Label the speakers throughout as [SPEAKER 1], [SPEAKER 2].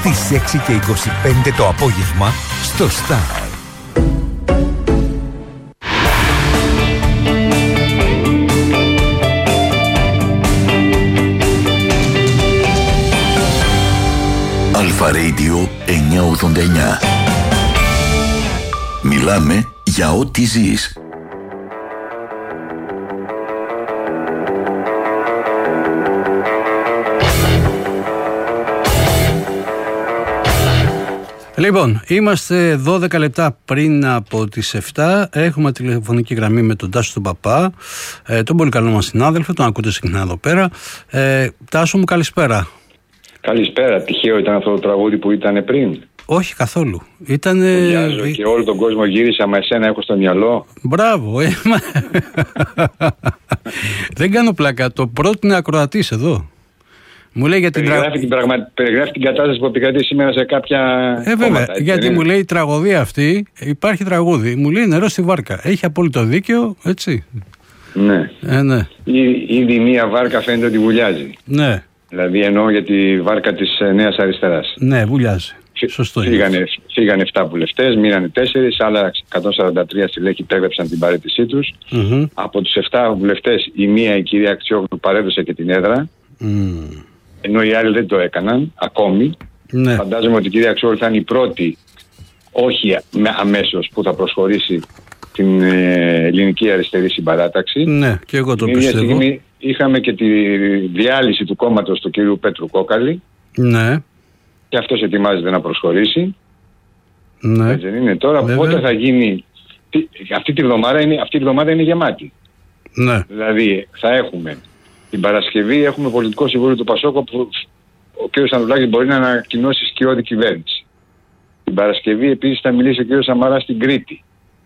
[SPEAKER 1] στις 6:25 το απόγευμα στο Star.
[SPEAKER 2] Αλφα Radio 989. Μιλάμε για ό,τι ζεις.
[SPEAKER 3] Λοιπόν, είμαστε 12 λεπτά πριν από τις 7. Έχουμε τηλεφωνική γραμμή με τον Τάσο τον Παπά, τον πολύ καλό μας συνάδελφο, τον ακούτε συχνά εδώ πέρα. Τάσο μου, καλησπέρα.
[SPEAKER 4] Καλησπέρα. Τυχαίο ήταν αυτό το τραγούδι που ήταν πριν?
[SPEAKER 3] Όχι καθόλου. Ήταν.
[SPEAKER 4] Και όλο τον κόσμο γύρισα, μα εσένα έχω στο μυαλό.
[SPEAKER 3] Μπράβο. Δεν κάνω πλάκα. Το πρότεινε ακροατής εδώ. Μου λέει
[SPEAKER 4] περιγράφει την κατάσταση που επικρατεί σήμερα σε κάποια.
[SPEAKER 3] Βέβαια. Έτσι, γιατί μου λέει η τραγωδία αυτή, υπάρχει τραγούδι. Μου λέει νερό στη βάρκα. Έχει απόλυτο δίκιο, έτσι.
[SPEAKER 4] Ναι.
[SPEAKER 3] Ναι.
[SPEAKER 4] Ήδη μία βάρκα φαίνεται ότι βουλιάζει.
[SPEAKER 3] Ναι.
[SPEAKER 4] Δηλαδή εννοώ για τη βάρκα της Νέας Αριστεράς.
[SPEAKER 3] Ναι, βουλιάζει. Σωστό.
[SPEAKER 4] Φύγανε 7 βουλευτές, μείνανε 4, άλλα 143 στελέχη υπέγραψαν την παραίτησή τους. Mm-hmm. Από τους 7 βουλευτές, η μία, η κυρία Αξιόγλου, παρέδωσε και την έδρα. Ενώ οι άλλοι δεν το έκαναν ακόμη. Ναι. Φαντάζομαι ότι η κυρία Αξιόγλου θα είναι η πρώτη, όχι αμέσως, που θα προσχωρήσει την ελληνική αριστερή συμπαράταξη.
[SPEAKER 3] Ναι, και εγώ το πιστεύω.
[SPEAKER 4] Μια στιγμή είχαμε και τη διάλυση του κόμματος του κυρίου Πέτρου Κόκαλη.
[SPEAKER 3] Ναι.
[SPEAKER 4] Και αυτός ετοιμάζεται να προσχωρήσει.
[SPEAKER 3] Ναι.
[SPEAKER 4] Έτσι δεν είναι? Τώρα πότε θα γίνει? Αυτή τη βδομάδα είναι γεμάτη.
[SPEAKER 3] Ναι.
[SPEAKER 4] Δηλαδή θα έχουμε την Παρασκευή, έχουμε πολιτικό συμβούλιο του Πασόκο που ο κ. Ανδρουλάκης μπορεί να ανακοινώσει σκιώδη κυβέρνηση. Την Παρασκευή επίσης θα μιλήσει ο κ. Σαμαράς στην Κρήτη.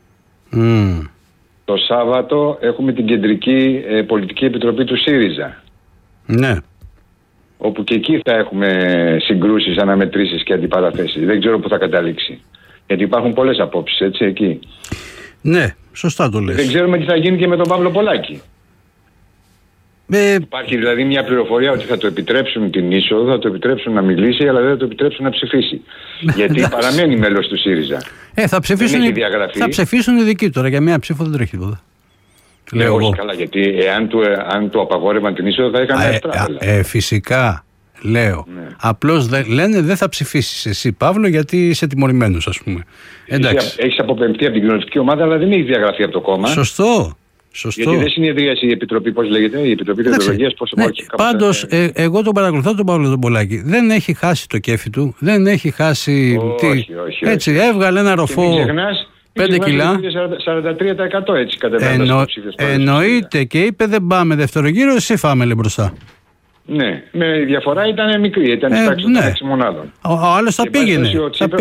[SPEAKER 4] Το Σάββατο έχουμε την Κεντρική Πολιτική Επιτροπή του ΣΥΡΙΖΑ.
[SPEAKER 3] Ναι.
[SPEAKER 4] Όπου και εκεί θα έχουμε συγκρούσεις, αναμετρήσεις και αντιπαραθέσεις. Δεν ξέρω που θα καταλήξει. Γιατί υπάρχουν πολλές απόψεις, έτσι, εκεί.
[SPEAKER 3] Ναι, σωστά το λες.
[SPEAKER 4] Δεν ξέρουμε τι θα γίνει και με τον Παύλο Πολάκη. Υπάρχει δηλαδή μια πληροφορία ότι θα το επιτρέψουν την είσοδο, θα το επιτρέψουν να μιλήσει, αλλά δεν θα το επιτρέψουν να ψηφίσει. Γιατί παραμένει μέλος του ΣΥΡΙΖΑ.
[SPEAKER 3] Θα ψηφίσουν οι δικοί τώρα, για μία ψήφο δεν τρέχει τίποτα.
[SPEAKER 4] Λέω όχι καλά, γιατί αν του απαγόρευαν την είσοδο θα έκανε αστράγαλα.
[SPEAKER 3] Φυσικά, λέω. Ναι. Απλώς λένε δεν θα ψηφίσεις εσύ, Παύλο, γιατί είσαι τιμωρημένος, ας πούμε.
[SPEAKER 4] Έχεις αποπεμφθεί από την κοινωνιστική ομάδα, αλλά δεν έχει διαγραφεί από το κόμμα.
[SPEAKER 3] Σωστό.
[SPEAKER 4] Γιατί δεν συνεδρίασε η Επιτροπή, πώς λέγεται, η Επιτροπή Δεοντολογίας, πώς όχι.
[SPEAKER 3] Πάντως, εγώ τον παρακολουθώ τον Παύλο τον Πολάκη. Δεν έχει χάσει το κέφι του, δεν έχει χάσει.
[SPEAKER 4] Όχι.
[SPEAKER 3] Έτσι, έβγαλε ένα ροφό 5 κιλά.
[SPEAKER 4] 43% έτσι κατεβαίνοντας.
[SPEAKER 3] Εννοείται, και είπε δεν πάμε δεύτερο γύρο, εσύ φάμε λέει μπροστά.
[SPEAKER 4] Ναι, με διαφορά ήταν μικρή, ήταν τάξη των 6 μονάδων.
[SPEAKER 3] Ο άλλος θα πήγαινε.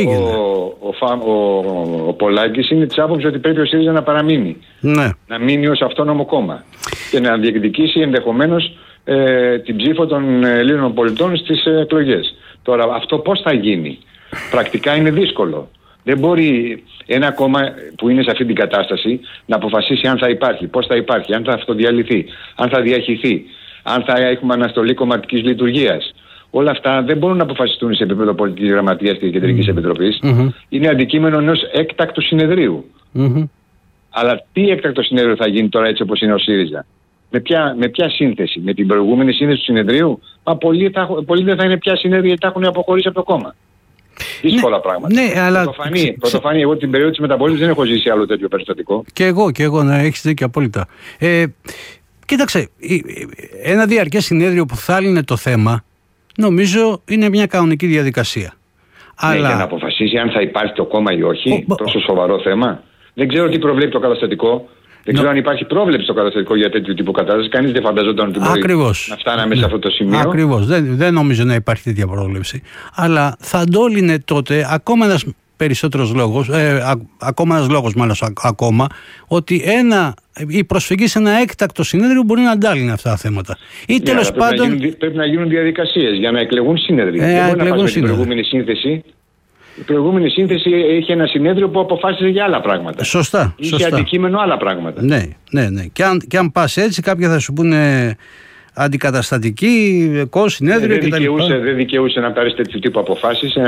[SPEAKER 4] Ο Πολάκης είναι της άποψης ότι πρέπει ο ΣΥΡΙΖΑ να παραμείνει.
[SPEAKER 3] Ναι.
[SPEAKER 4] Να μείνει ως αυτόνομο κόμμα. Και να διεκδικήσει ενδεχομένως την ψήφο των Ελλήνων πολιτών στις εκλογές. Τώρα αυτό πώς θα γίνει? Πρακτικά είναι δύσκολο. Δεν μπορεί ένα κόμμα που είναι σε αυτή την κατάσταση να αποφασίσει αν θα υπάρχει, πώς θα υπάρχει, αν θα αυτοδιαλυθεί, αν θα διαχυθεί, αν θα έχουμε αναστολή κομματικής λειτουργίας. Όλα αυτά δεν μπορούν να αποφασιστούν σε επίπεδο πολιτικής γραμματείας και κεντρικής επιτροπής. Είναι αντικείμενο ενός έκτακτου συνεδρίου. Αλλά τι έκτακτο συνέδριο θα γίνει τώρα έτσι όπως είναι ο ΣΥΡΙΖΑ? Με ποια σύνθεση? Με την προηγούμενη σύνθεση του συνεδρίου? Πολλοί δεν θα είναι πια συνέδρια γιατί τα έχουν αποχωρήσει από το κόμμα. Δύσκολα πράγματα.
[SPEAKER 3] Ναι, αλλά...
[SPEAKER 4] Πρωτοφανή, εγώ την περίοδο της μεταπολίτευσης δεν έχω ζήσει άλλο τέτοιο περιστατικό.
[SPEAKER 3] Και εγώ, ναι, έχεις δίκιο απόλυτα. Κοίταξε, ένα διαρκές συνέδριο που θα λύνε το θέμα, νομίζω είναι μια κανονική διαδικασία.
[SPEAKER 4] Ναι, αλλά... για να αποφασίσει αν θα υπάρχει το κόμμα ή όχι, τόσο σοβαρό θέμα. Δεν ξέρω τι προβλέπει το καταστατικό. Δεν ξέρω αν υπάρχει πρόβλεψη στο καταστατικό για τέτοιου τύπου κατάσταση. Κανείς δεν φανταζόταν ότι μπορεί να φτάναμε σε αυτό το σημείο.
[SPEAKER 3] Ακριβώς. Δεν νομίζω να υπάρχει τέτοια πρόβλεψη. Αλλά θα το λύνε τότε ακόμα ένας περισσότερος λόγος, ακόμα ένας λόγος μάλλον ακόμα, ότι η προσφυγή σε ένα έκτακτο συνέδριο μπορεί να αντάλληνε αυτά τα θέματα. Ή τέλος πάντων.
[SPEAKER 4] Πρέπει να γίνουν διαδικασίες για να εκλεγούν συνέδρια. Δεν μπορεί να πας με την προηγούμενη σύνθεση. Η προηγούμενη σύνθεση είχε ένα συνέδριο που αποφάσισε για άλλα πράγματα.
[SPEAKER 3] Σωστά.
[SPEAKER 4] Είχε αντικείμενο άλλα πράγματα.
[SPEAKER 3] Ναι. Και αν πας έτσι, κάποιοι θα σου πούνε αντικαταστατική, συνέδριο κτλ.
[SPEAKER 4] Δεν δικαιούσε να πάρεις τέτοιου τύπου αποφάσεις.